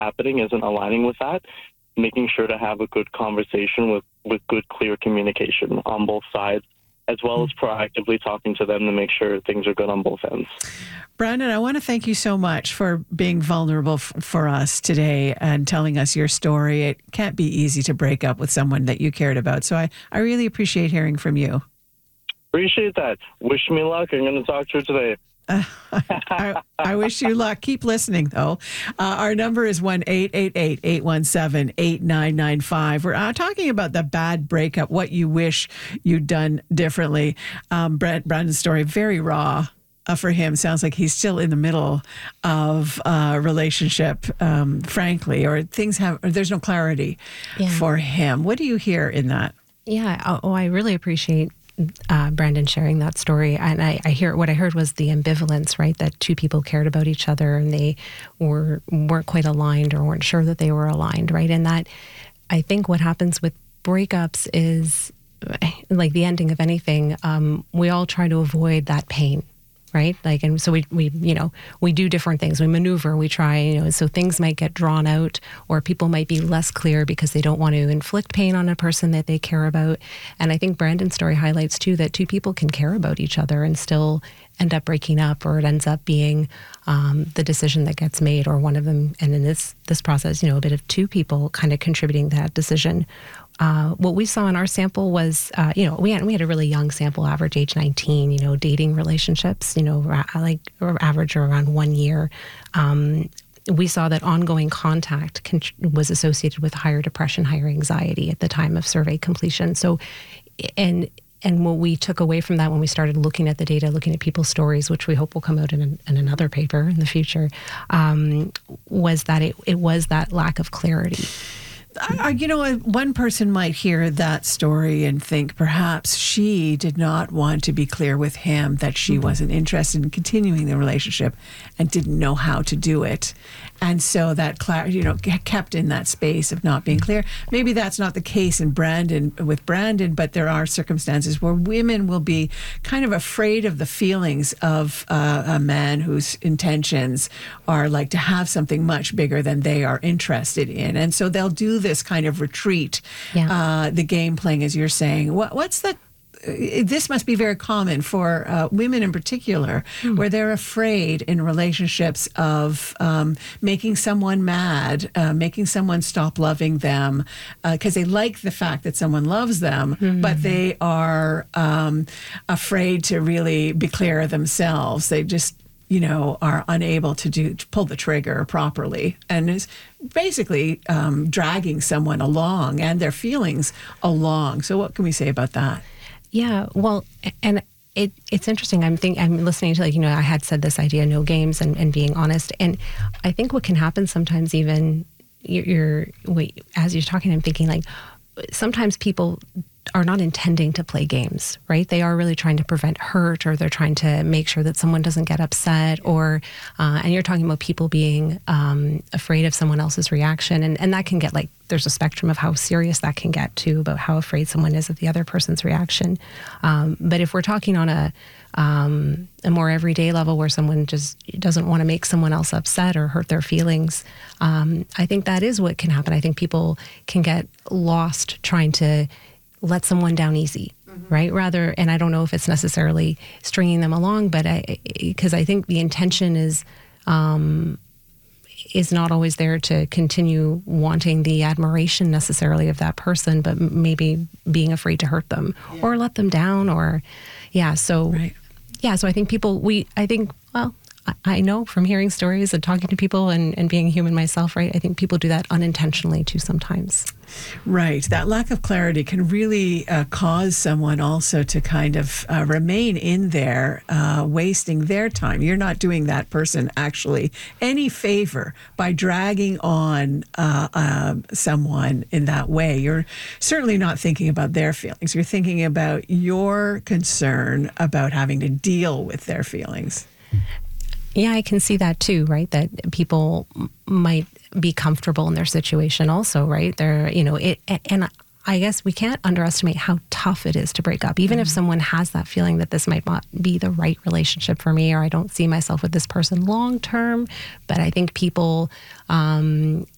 happening isn't aligning with that, making sure to have a good conversation with good, clear communication on both sides, as well as proactively talking to them to make sure things are good on both ends. Brandon, I want to thank you so much for being vulnerable for us today and telling us your story. It can't be easy to break up with someone that you cared about. So I really appreciate hearing from you. Appreciate that. Wish me luck. I'm going to talk to her today. I wish you luck. Keep listening, though. Our number is 1-888-817-8995. We're talking about the bad breakup, what you wish you'd done differently. Brandon's story, very raw for him. Sounds like he's still in the middle of a relationship, frankly, or there's no clarity for him. What do you hear in that? Yeah. I really appreciate Brandon sharing that story. And what I heard was the ambivalence, right? That two people cared about each other and they weren't quite aligned or weren't sure that they were aligned, right? And that, I think what happens with breakups is, like the ending of anything, we all try to avoid that pain, right? Like, and so we do different things. We maneuver, we try, so things might get drawn out, or people might be less clear because they don't want to inflict pain on a person that they care about. And I think Brandon's story highlights too that two people can care about each other and still end up breaking up, or it ends up being the decision that gets made, or one of them, and in this process, a bit of two people kind of contributing to that decision. What we saw in our sample was, we had a really young sample, average age 19, dating relationships, like average around 1 year. We saw that ongoing contact was associated with higher depression, higher anxiety at the time of survey completion. So, and what we took away from that when we started looking at the data, looking at people's stories, which we hope will come out in another paper in the future, was that it was that lack of clarity. One person might hear that story and think perhaps she did not want to be clear with him that she wasn't interested in continuing the relationship and didn't know how to do it. And so that kept in that space of not being clear. Maybe that's not the case with Brandon, but there are circumstances where women will be kind of afraid of the feelings of a man whose intentions are like to have something much bigger than they are interested in. And so they'll do this kind of retreat, the game playing, as you're saying. What's the this must be very common for women in particular, where they're afraid in relationships of making someone mad, making someone stop loving them, because they like the fact that someone loves them, but they are afraid to really be clear themselves. They just are unable to pull the trigger properly, and is basically dragging someone along and their feelings along. So what can we say about that? Yeah, well, and it's interesting. I'm listening to, I had said this idea, no games and being honest. And I think what can happen sometimes, even as you're talking, I'm thinking sometimes people are not intending to play games, right? They are really trying to prevent hurt, or they're trying to make sure that someone doesn't get upset, or, and you're talking about people being afraid of someone else's reaction. And that can get there's a spectrum of how serious that can get too, about how afraid someone is of the other person's reaction. But if we're talking on a more everyday level where someone just doesn't want to make someone else upset or hurt their feelings, I think that is what can happen. I think people can get lost trying to let someone down easy, right? Rather, and I don't know if it's necessarily stringing them along, but because I think the intention is not always there to continue wanting the admiration necessarily of that person, but maybe being afraid to hurt them or let them down, or So I think I know from hearing stories and talking to people and being human myself, right? I think people do that unintentionally too sometimes. Right. That lack of clarity can really cause someone also to kind of remain in there, wasting their time. You're not doing that person actually any favor by dragging on someone in that way. You're certainly not thinking about their feelings. You're thinking about your concern about having to deal with their feelings. Yeah, I can see that too, right? That people might be comfortable in their situation also, right? And I guess we can't underestimate how tough it is to break up. Even if someone has that feeling that this might not be the right relationship for me, or I don't see myself with this person long term, but I think people